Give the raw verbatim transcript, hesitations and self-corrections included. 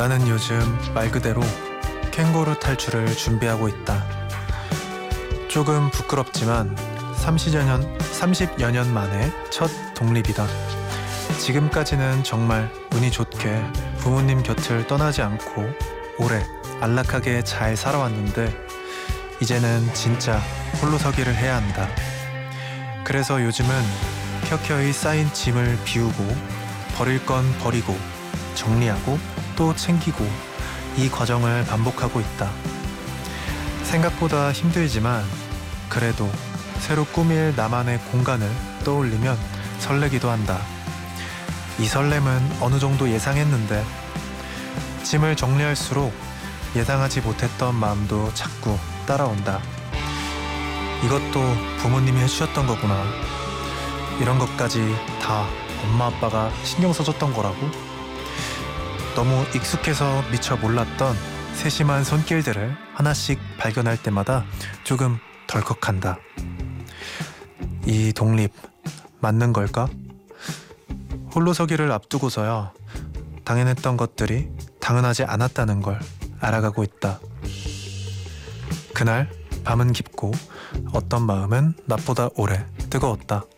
나는 요즘 말 그대로 캥거루 탈출을 준비하고 있다. 조금 부끄럽지만 삼십여 년, 삼십여 년 만에 첫 독립이다. 지금까지는 정말 운이 좋게 부모님 곁을 떠나지 않고 오래 안락하게 잘 살아왔는데 이제는 진짜 홀로서기를 해야 한다. 그래서 요즘은 켜켜이 쌓인 짐을 비우고 버릴 건 버리고 정리하고 또 챙기고 이 과정을 반복하고 있다. 생각보다 힘들지만 그래도 새로 꾸밀 나만의 공간을 떠올리면 설레기도 한다. 이 설렘은 어느 정도 예상했는데 짐을 정리할수록 예상하지 못했던 마음도 자꾸 따라온다. 이것도 부모님이 해주셨던 거구나. 이런 것까지 다 엄마 아빠가 신경 써줬던 거라고? 너무 익숙해서 미처 몰랐던 세심한 손길들을 하나씩 발견할 때마다 조금 덜컥한다. 이 독립 맞는 걸까? 홀로서기를 앞두고서야 당연했던 것들이 당연하지 않았다는 걸 알아가고 있다. 그날 밤은 깊고 어떤 마음은 낮보다 오래 뜨거웠다.